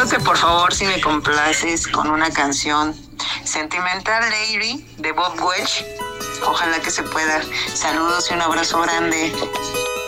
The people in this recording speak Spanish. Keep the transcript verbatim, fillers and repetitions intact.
sé, por favor, si me complaces con una canción Sentimental Lady de Bob Welch. Ojalá que se pueda. Saludos y un abrazo grande.